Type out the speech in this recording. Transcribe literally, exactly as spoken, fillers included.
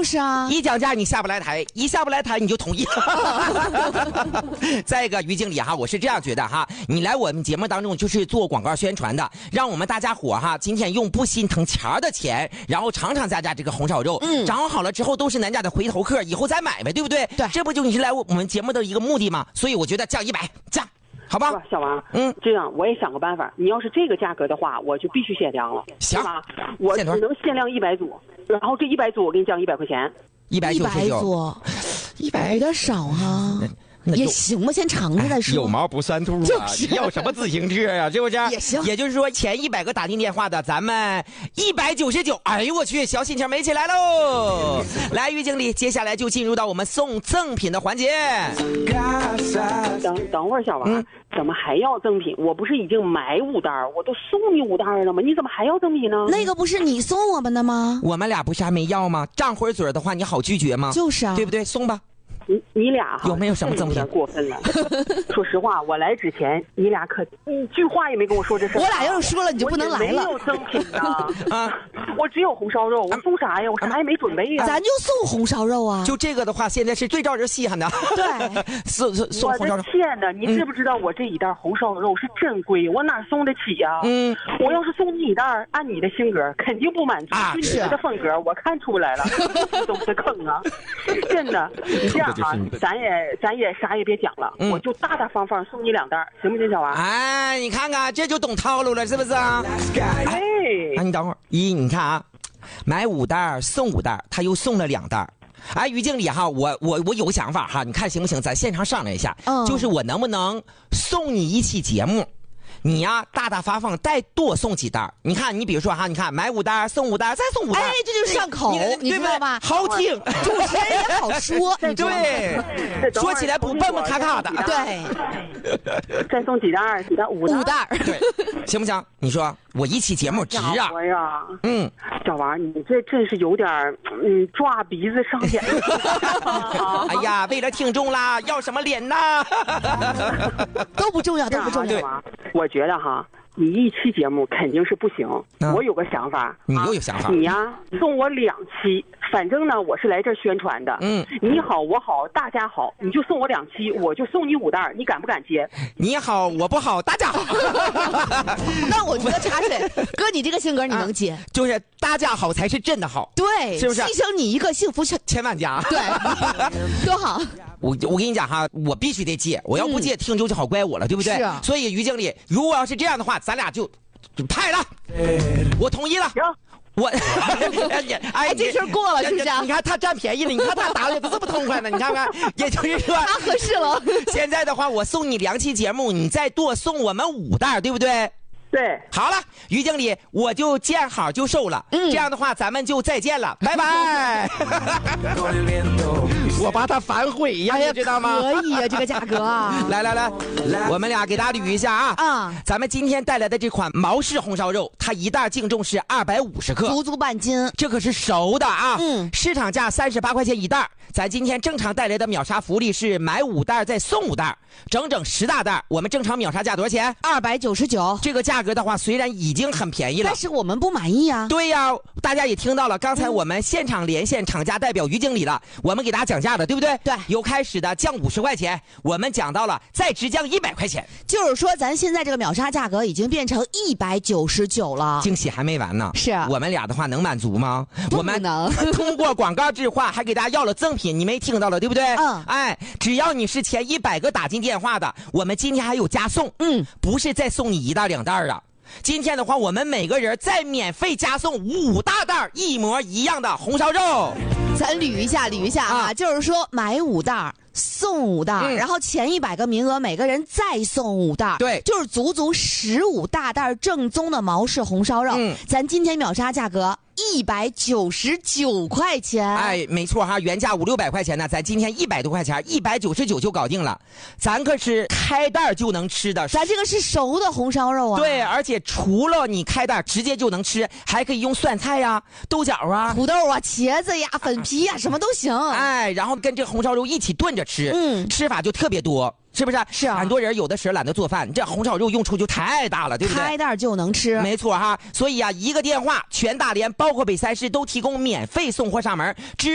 就是啊， 一讲价你下不来台，一下不来台你就同意了。再一个，于经理哈，我是这样觉得哈，你来我们节目当中就是做广告宣传的，让我们大家伙哈，今天用不心疼钱的钱，然后尝尝咱家这个红烧肉，嗯，长好了之后都是咱家的回头客，以后再买呗，对不对？ 对， 这不就是来我们节目的一个目的吗？所以我觉得降一百，降。好吧， 小王， 嗯， 这样我也想个办法。你要是这个价格的话，我就必须限量了， 行吧？我只能限量一百组，然后这一百组我给你降一百块钱， 一百九十九， 一百有点少哈。也行吧，先尝尝再说。 有毛不算兔啊！ 就是要什么自行车啊？是不是？ 也行。 也就是说，前一百个打进电话的，咱们一百九十九。哎呦我去，小心情没起来喽！来，于经理，接下来就进入到我们送赠品的环节。 等等会儿，小王，嗯、怎么还要赠品？我不是已经买五袋，我都送你五袋了吗？你怎么还要赠品呢？ 那个不是你送我们的吗？ 我们俩不是还没要吗？张会嘴的话，你好拒绝吗？ 就是啊， 对不对？送吧。 你你俩有没有什么赠品？ 有点过分了。说实话，我来之前你俩可一句话也没跟我说这事。 我俩要是说了，你就不能来了。 我没有赠品啊！啊，我只有红烧肉，我送啥呀？我啥也没准备呀。 咱就送红烧肉啊！ 就这个的话，现在是最招人稀罕的。 对， 送送送红烧肉。 我的天哪！你知不知道我这一袋红烧肉是真贵？我哪送得起呀？嗯，我要是送你一袋，按你的性格肯定不满足。 啊， 是你的风格，我看出来了，都是坑啊！真的，你这样。啊，咱也咱也啥也别讲了，嗯、我就大大方方送你两袋，行不行，小王？ 哎，你看看，这就懂套路了，是不是啊？哎，啊，你等会儿，一，你看啊，买五袋送五袋，他又送了两袋。哎，于经理哈，我我我有个想法哈，你看行不行？咱现场商量一下，嗯、就是我能不能送你一期节目？你呀、啊，大大方方再多送几袋。你看，你比如说哈，你看买五袋送五袋，再送五袋， 哎，这就是上口，你, 你, 你知道吧？ 好听， 主持人也好说， 对，说起来不蹦蹦卡卡的。 对， 再送几袋？几袋？五袋？ 五袋， 对，行不行？你说我一期节目值啊？ 呀， 嗯， 小王，你这真是有点嗯抓鼻子上脸。 哎呀，为了听众啦，要什么脸呐？ 都不重要，都不重要。 我觉得哈，你一期节目肯定是不行。嗯、我有个想法， 你又有想法？ 你呀，送我两期，反正呢，我是来这儿宣传的。嗯，你好，我好，大家好，你就送我两期，我就送你五袋，你敢不敢接？ 你好，我不好，大家好。 那我觉得茶水哥，你这个性格你能接？啊、 就是大家好才是真的好， 对， 是不是？ 牺牲你一个幸福千万家， 对，多好。 我我跟你讲哈，我必须得接，我要不接，嗯、听众就好怪我了，对不对？ 是啊。 所以于经理，如果要是这样的话，咱俩就就拍了，我同意了。 行， 我哎，这事过了是不是？ 你看他占便宜了，你看他打的这么痛快呢，你看看，也就是说他合适了。 现在的话，我送你两期节目，你再多送我们五袋，对不对？ 对， 好了，于经理，我就见好就收了。嗯，这样的话，咱们就再见了，拜拜。我把它反悔呀，你知道吗？ 可以呀，这个价格啊。 来来来，我们俩给大家捋一下啊。啊，咱们今天带来的这款毛氏红烧肉，它一袋净重是二百五十克， 足足半斤。 这可是熟的啊。嗯，市场价三十八块钱一袋，咱今天正常带来的秒杀福利是买五袋再送五袋，整整十大袋。我们正常秒杀价多少钱？ 二百九十九。 这个价格的话，虽然已经很便宜了， 但是我们不满意啊。 对呀，大家也听到了，刚才我们现场连线厂家代表于经理了，我们给大家讲价的，对不对？ 对， 由开始的降五十块钱，我们讲到了再直降一百块钱， 就是说咱现在这个秒杀价格已经变成一百九十九了。 惊喜还没完呢， 是我们俩的话能满足吗？ 不能。 我们通过广告置换，还给大家要了赠品，你没听到了，对不对？嗯，哎，只要你是前一百个打进电话的，我们今天还有加送，嗯，不是再送你一袋两袋啊。今天的话，我们每个人再免费加送五大袋一模一样的红烧肉。 咱捋一下，捋一下啊，啊就是说买五袋送五袋，嗯、然后前一百个名额每个人再送五袋， 对， 就是足足十五大袋正宗的毛氏红烧肉。嗯，咱今天秒杀价格一百九十九块钱。 哎，没错哈，原价五六百块钱呢，咱今天一百多块钱，一百九十九就搞定了。咱可是开袋就能吃的， 咱这个是熟的红烧肉啊。 对，而且除了你开袋直接就能吃，还可以用酸菜呀、豆角啊、 土豆啊、茄子呀、粉皮呀，什么都行。 哎，然后跟这红烧肉一起炖着吃，嗯，吃法就特别多。是不是？ 是啊， 很多人有的时候懒得做饭，这红烧肉用处就太大了，对不对？ 开袋就能吃， 没错哈。所以啊，一个电话，全大连包括北三市都提供免费送货上门。